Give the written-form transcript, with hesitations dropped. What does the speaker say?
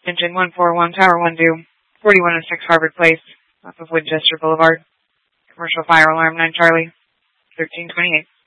Engine 141, Tower 1 due, 4106 Harvard Place, off of Winchester Boulevard. Commercial fire alarm 9 Charlie, 1328.